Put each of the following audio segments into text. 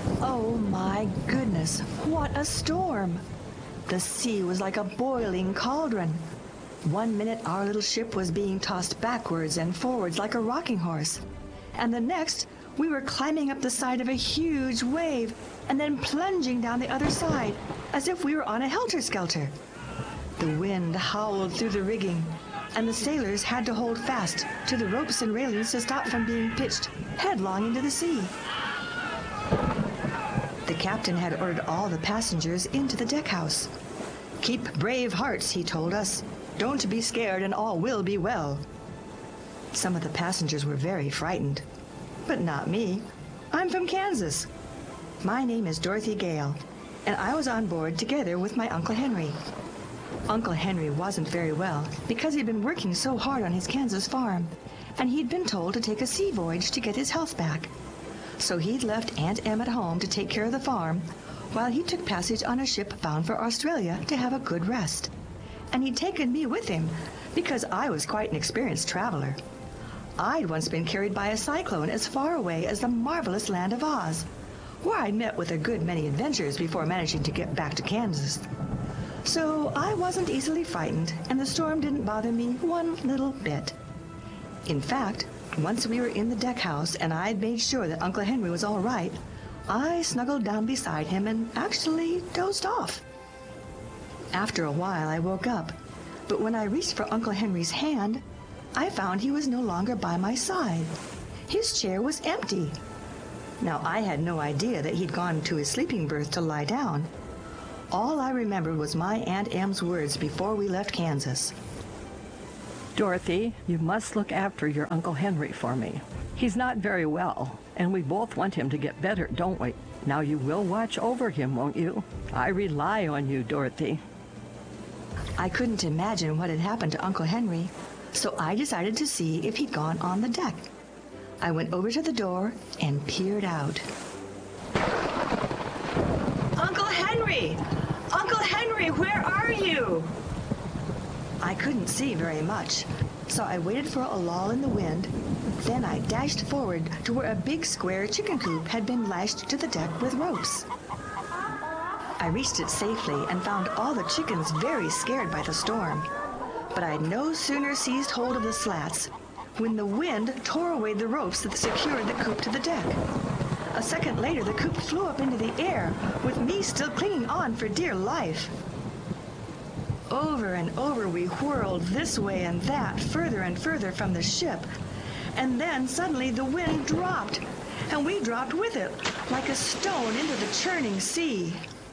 Oh my goodness, what a storm! The sea was like a boiling cauldron. One minute our little ship was being tossed backwards and forwards like a rocking horse, and the next we were climbing up the side of a huge wave and then plunging down the other side as if we were on a helter-skelter. The wind howled through the rigging, and the sailors had to hold fast to the ropes and railings to stop from being pitched headlong into the sea. The captain had ordered all the passengers into the deck house. "Keep brave hearts," he told us. "Don't be scared and all will be well." Some of the passengers were very frightened, but not me. I'm from Kansas. My name is Dorothy Gale, and I was on board together with my Uncle Henry. Uncle Henry wasn't very well because he'd been working so hard on his Kansas farm, and he'd been told to take a sea voyage to get his health back. So he'd left Aunt Em at home to take care of the farm, while he took passage on a ship bound for Australia to have a good rest. And he'd taken me with him because I was quite an experienced traveler. I'd once been carried by a cyclone as far away as the marvelous land of Oz, where I'd met with a good many adventures before managing to get back to Kansas. So I wasn't easily frightened, and the storm didn't bother me one little bit. In fact, once we were in the deck house and I'd made sure that Uncle Henry was all right, I snuggled down beside him and actually dozed off. After a while, I woke up, but when I reached for Uncle Henry's hand, I found he was no longer by my side. His chair was empty. Now, I had no idea that he'd gone to his sleeping berth to lie down. All I remembered was my Aunt Em's words before we left Kansas. "Dorothy, you must look after your Uncle Henry for me. He's not very well, and we both want him to get better, don't we? Now you will watch over him, won't you? I rely on you, Dorothy." I couldn't imagine what had happened to Uncle Henry, so I decided to see if he'd gone on the deck. I went over to the door and peered out. "Uncle Henry! Uncle Henry, where are you?" I couldn't see very much, so I waited for a lull in the wind. Then I dashed forward to where a big square chicken coop had been lashed to the deck with ropes. I reached it safely and found all the chickens very scared by the storm. But I'd no sooner seized hold of the slats when the wind tore away the ropes that secured the coop to the deck. A second later, the coop flew up into the air, with me still clinging on for dear life. Over and over we whirled this way and that, further and further from the ship. And then suddenly the wind dropped, and we dropped with it, like a stone into the churning sea.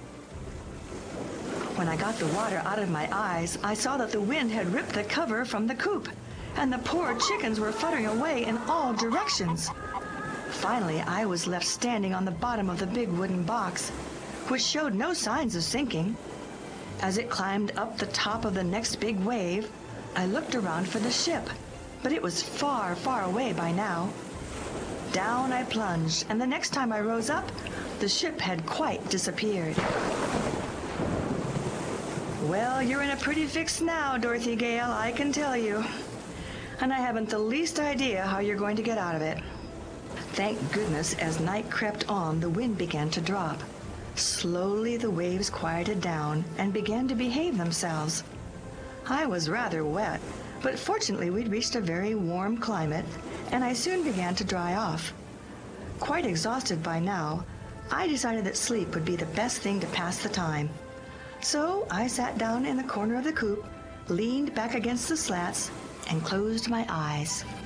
When I got the water out of my eyes, I saw that the wind had ripped the cover from the coop, and the poor chickens were fluttering away in all directions. Finally, I was left standing on the bottom of the big wooden box, which showed no signs of sinking. As it climbed up the top of the next big wave, I looked around for the ship, but it was far, far away by now. Down I plunged, and the next time I rose up, the ship had quite disappeared. Well, you're in a pretty fix now, Dorothy Gale, I can tell you. And I haven't the least idea how you're going to get out of it. Thank goodness, as night crept on, the wind began to drop. Slowly the waves quieted down and began to behave themselves. I was rather wet, but fortunately we'd reached a very warm climate, and I soon began to dry off. Quite exhausted by now, I decided that sleep would be the best thing to pass the time. So I sat down in the corner of the coop, leaned back against the slats, and closed my eyes.